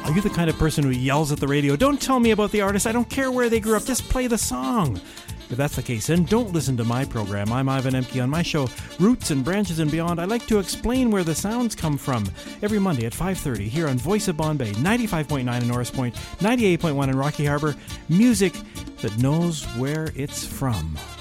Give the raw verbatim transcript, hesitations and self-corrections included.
Are you the kind of person who yells at the radio, "Don't tell me about the artist, I don't care where they grew up, just play the song"? If that's the case, then don't listen to my program. I'm Ivan Emke. On my show, Roots and Branches and Beyond, I like to explain where the sounds come from. Every Monday at five thirty here on Voice of Bombay, ninety-five point nine in Norris Point, ninety-eight point one in Rocky Harbour. Music that knows where it's from.